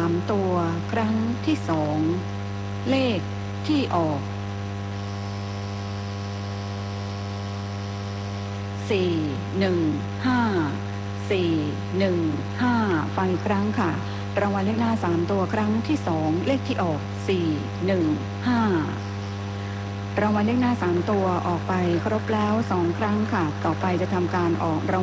3 ตัวครั้งที่ 2เลขที่ออก415ฟังอีกครั้งค่ะรางวัลเลขหน้า3 ตัวครั้งที่ 2เลขที่ออก415รางวัลเลขหน้า3 ตัวออกไปครบแล้ว2 ครั้งค่ะต่อไปจะทำการออกรางวัล